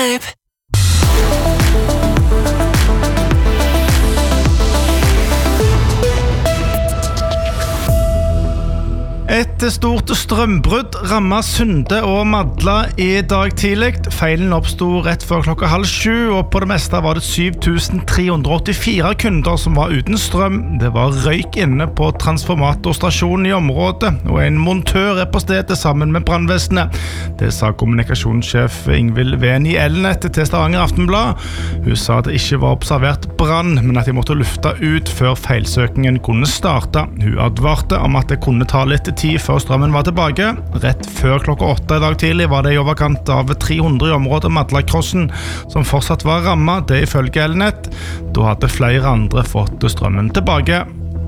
Et stort strømbrudd rammet Sunde og Madla I dag tidlig. Feilen oppstod rett før 6:30, og på det meste var det 7384 kunder som var uten strøm. Det var røyk inne på transformatorstasjonen I området, og en montør på stedet sammen med brannvesenet. Det sa kommunikasjonssjef Ingvild Ven I Elnett til Stavanger Aftenblad. Hun sa det ikke var observert brann, men at de måtte lufte ut før feilsøkningen kunne starte. Hun advarte om at det kunne ta litt tid før strømmen var tilbake. Rett før 8:00 I dag tidlig var det I overkant av 300 I området Madlakrossen som fortsatt var rammet, det ifølge Elnett. Da hadde flere andre fått strømmen tilbake.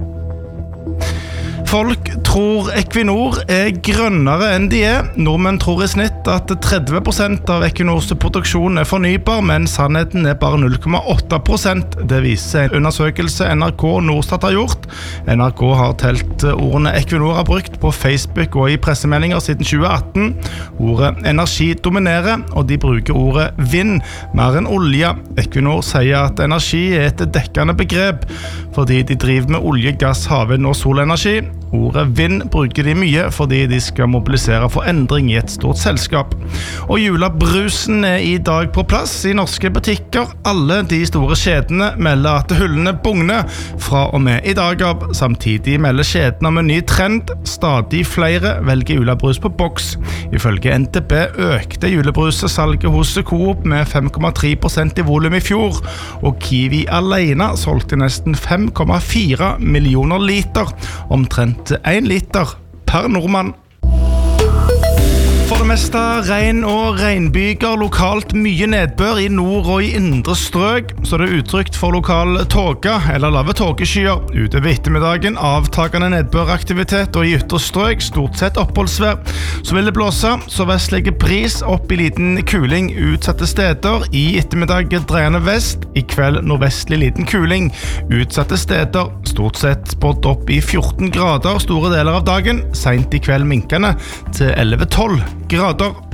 Folk tror Equinor grønnere enn de Nordmenn tror I snitt at 30% av Equinors produksjon fornybar, men sannheten bare 0,8%. Det viser en undersøkelse NRK og Norstat har gjort. NRK har telt ordene Equinor har brukt på Facebook og I pressemeldinger siden 2018. Ordet energi dominerer, og de bruker ordet vind mer enn olje. Equinor sier at energi et dekkende begrep, fordi de driver med olje, gass, havvind og solenergi. Ordet vind bruker de mye fordi de skal mobilisere for endring I et stort selskap. Og julebrusen I dag på plass I norske butikker. Alle de store kjedene melder at hyllene bugner fra og med I dag av. Samtidig melder kjedene om en ny trend. Stadig flere velger julebrus på boks. Ifølge NTB økte julebrusesalget hos Coop med 5,3% I volum I fjor, og Kiwi alene solgte nesten 5,4 millioner liter, omtrent 1 liter per nordmann. For det meste regn og regnbyger, lokalt mye nedbør I nord og I indre strøk, så det utrygt for lokal tåke eller lave tåkeskyer. Utover ettermiddagen avtagende nedbøraktivitet og I ytre strøk stort sett oppholdsvær. Så vil det blåse, så vestlige bris opp I liten kuling utsatte steder. I ettermiddag dreiende vest, I kveld nordvestlig liten kuling utsatte steder. Stort sett spådd opp I 14 grader store deler av dagen, sent I kveld minkende til 11-12 grader.